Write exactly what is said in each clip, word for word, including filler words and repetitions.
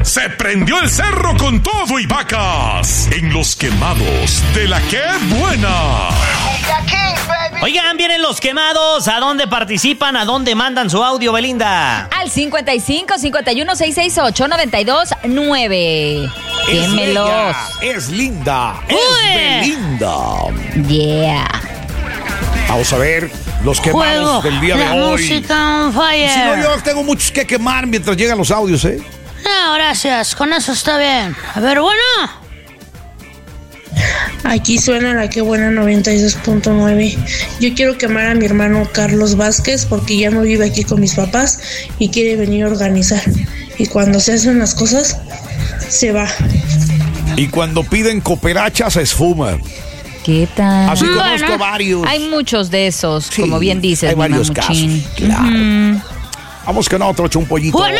Se prendió el cerro con todo y vacas en Los Quemados de La Que Buena. Oigan, vienen Los Quemados. ¿A dónde participan? ¿A dónde mandan su audio, Belinda? Al cincuenta y cinco, cincuenta y uno, seiscientos sesenta y ocho, noventa y dos, nueve. Es Démelos. bella, es linda, es Uy. Belinda. Yeah. Vamos a ver los quemados Juego del día de la hoy. música on fire. Si no, yo tengo muchos que quemar mientras llegan los audios, ¿eh? No, gracias, con eso está bien. A ver, bueno. Aquí suena La Que Buena noventa y dos punto nueve. Yo quiero quemar a mi hermano Carlos Vázquez porque ya no vive aquí con mis papás y quiere venir a organizar. Y cuando se hacen las cosas, se va. Y cuando piden cooperacha se esfuma. ¿Qué tal? Así Bueno, conozco varios. Hay muchos de esos, Sí, como bien dices, hay mi varios mamuchín. casos, claro. Ujú. Vamos con otro chumpollito. Bueno.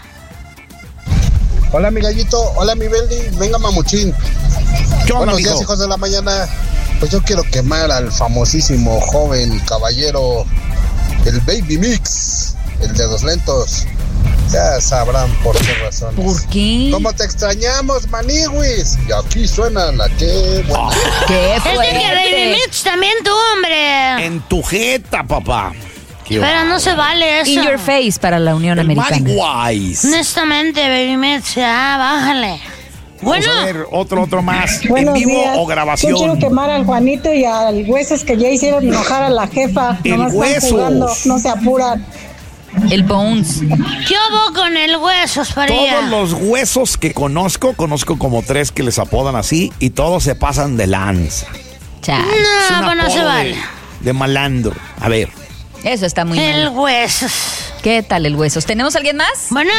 Hola mi gallito, hola mi Beldi, venga mamuchín. ¿Qué onda, Buenos días, mijo? hijos de la mañana. Pues yo quiero quemar al famosísimo joven caballero, el Baby Mix, el de dos lentos. Ya sabrán por qué razón. ¿Por qué? ¿Cómo te extrañamos, maniwis? Y aquí suena La Que Buena. ¿Qué Es de que Baby fuerte? Mitch también tú, hombre. En tu jeta, papá. Qué Pero no se vale eso. In your face para la Unión El Americana. Marihuais. Honestamente, Baby Mitch, ya, bájale. Bueno. Vamos a ver, otro, otro más. Buenos ¿En vivo días. o Yo quiero grabación? quemar al Juanito y al Huesos que ya hicieron enojar a la jefa. El Nomás están Huesos. jugando, no se apuran. El Bones. ¿Qué hubo con el huesos, Parilla? Todos los huesos que conozco, conozco como tres que les apodan así y todos se pasan de lanza. Chale. Es un No, pues no se apodo vale. de, de malandro. A ver. Eso está muy El mal. huesos. ¿Qué tal el Huesos? ¿Tenemos alguien más? Bueno.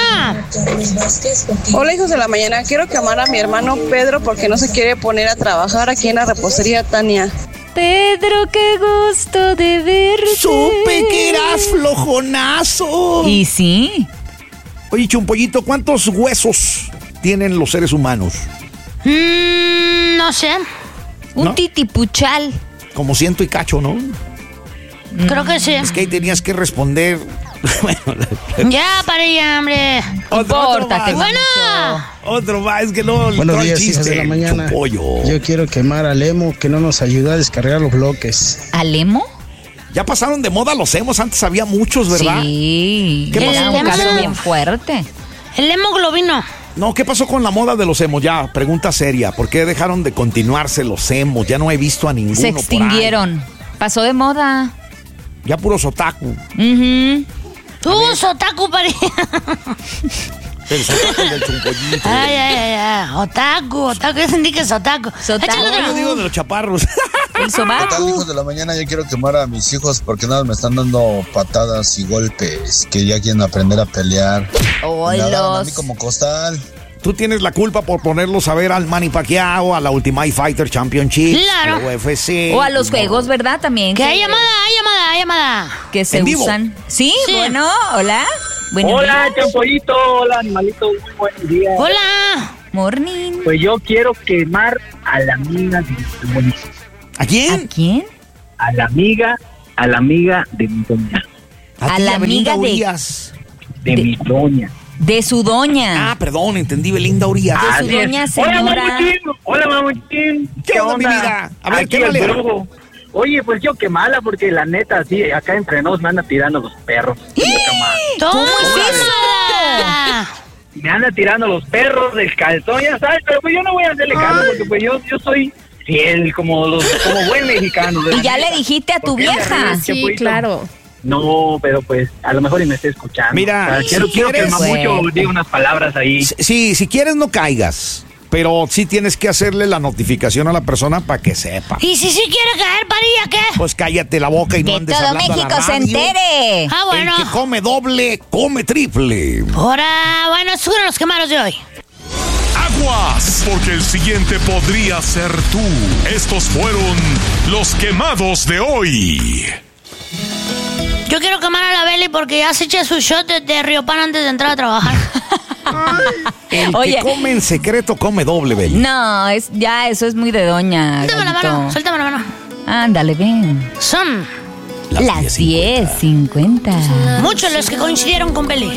Hola hijos de la mañana, quiero quemar a mi hermano Pedro porque no se quiere poner a trabajar aquí en la repostería Tania. Pedro, qué gusto de verte. Supe que eras flojonazo. Y sí. Oye, Chumpollito, ¿cuántos huesos tienen los seres humanos? Mm, no sé. Un ¿No? titipuchal. Como ciento y cacho, ¿no? Creo que sí. Es que ahí tenías que responder. Bueno, Ya, Parilla, hombre. otro, otro Compórtate, más. Bueno. Otro más, es que no Buenos no hay días, hijos chiste, de la mañana. Chumpollo. Yo quiero quemar al Emo que no nos ayuda a descargar los bloques. ¿Alemo? Ya pasaron de moda los emos, antes había muchos, ¿verdad? Sí. ¿Qué Era pasó? un caso bien fuerte. El hemoglobino. No, ¿qué pasó con la moda de los emos? Ya, pregunta seria. ¿Por qué dejaron de continuarse los emos? Ya no he visto a ninguno Se por ahí. extinguieron. Pasó de moda. Ya puros otaku. Ujú. Tú, Sotaku, Parilla. El sotaku del chumpollito. Ay, ay, ay, ay. Otaku, otaku. Yo sentí que es otaku. Sotaku. Échale No, otro. yo digo de los chaparros. El ¿Qué tal, sobaco. hijos de la mañana? Yo quiero quemar a mis hijos porque nada me están dando patadas y golpes, que ya quieren aprender a pelear. Me agarran a mí como costal. Tú tienes la culpa por ponerlos a ver al Manny Pacquiao, a la Ultimate Fighter Championship, Claro. a la U F C. O a los No. juegos, ¿verdad? También. Que hay llamada, hay llamada, hay llamada. Que se ¿En vivo? usan. ¿Sí? Sí. Bueno, hola. Buenos Hola, días. Champollito, hola, animalito, muy buen día. Hola. Morning. Pues yo quiero quemar a la amiga de mi doña. ¿A quién? ¿A quién? A la amiga, a la amiga de mi doña. A ti, la Belinda amiga de- Urias. De, De- mi doña. De su doña. Ah, perdón, entendí Belinda Urias. De su Así es. doña Hola, señora. mamuchín, hola, mamuchín. ¿Qué onda, mi vida? A ver, Aquí quémale. el brujo. Oye, pues yo quemarla porque la neta, sí, acá entre nos me anda tirando los perros. ¿Cómo es eso? Me anda tirando los perros del calzón, ya sabes, pero pues yo no voy a hacerle caso porque pues yo, yo soy fiel como los, como buen mexicano. de Y la ya neta. le dijiste a tu ¿Por qué me vieja. ríes, Sí, Chapoyito? claro. No, pero pues a lo mejor y me esté escuchando. Mira, O sea, si quiero, quiero que el quieres- mamucho Bueno. diga unas palabras ahí. Sí, si quieres no caigas, pero sí tienes que hacerle la notificación a la persona para que sepa. ¿Y si sí quiere caer, Parilla, qué? Pues cállate la boca y no Que andes todo hablando a la México se radio. entere. Ah, bueno. El que come doble, come triple. Ahora, bueno, suben los quemados de hoy. Aguas, porque el siguiente podría ser tú. Estos fueron los quemados de hoy. Yo quiero quemar a la Beli porque ya se echa su shot de, de Riopan antes de entrar a trabajar. El Oye. que come en secreto come doble, Beli. No, es, ya eso es muy de doña. Suéltame la Gallito. mano, suéltame la mano. Ándale, ven. Son Las diez cincuenta. muchos los que coincidieron con Beli.